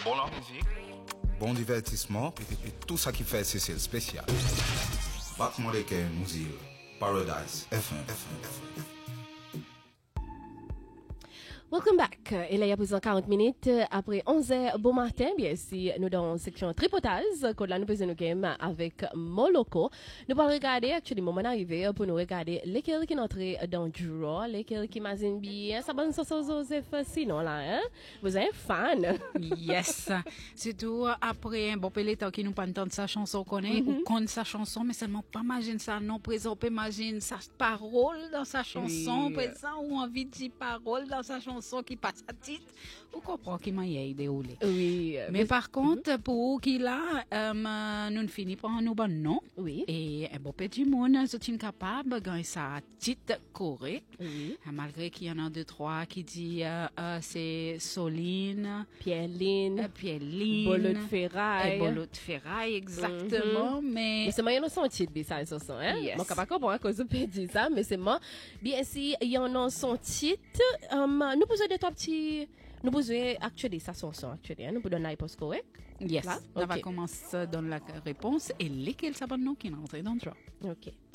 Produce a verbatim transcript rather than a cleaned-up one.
Bon la musique, bon divertissement et, et tout ça qui fait c'est c'est spécial. Battement de Ken Mouzil, Paradise F M. F M, F M. Welcome back. Et là, il y a présent quarante minutes après onze heures. Bon matin, bien si nous dans la section tripotage, quand là nous faisons nos games avec Moloko. Nous allons regarder, actuellement, moment arrivé pour nous regarder lesquels qui n'entrent dans le draw, lesquels qui m'imaginent bien. Ça va nous sortir Joseph sinon là, hein? Vous êtes fan? Yes. Surtout après un bon péléton qui nous pas entendre sa chanson connaît, ou connaît sa chanson, mais seulement pas imagine ça, non présent, pas imagine sa parole dans sa chanson, Oui. présent ou envie de dire parole dans sa chanson qui passe à titre, ou comprend qui m'a y déroulé. Oui. Mais par contre, pour qui là, euh, nous finissons par nous bon nom. Oui. Et un bon petit monde, c'est capable de gagner sa titre corée. Oui. Malgré qu'il y en a deux, trois qui disent, euh, euh, c'est Soline, Pierre-Line. euh, Pierre-Line, Bolo de ferraille. et Bolo de ferraille, exactement. Mais Mais c'est moi, il y en a son titre, ça, ça, ça, hein? Yes. Moi, je ne comprends pas à cause de dire ça, mais c'est moi. Bien, si il y en a son titre, um, nous posons des trois petits, nous posons actuellement ça, son son, actuellement, hein? Nous pouvons donner la réponse correcte. yes, Là? on va Ok. commencer dans la réponse et lesquels ça va nous qui n'entrent dans le draw. Ok.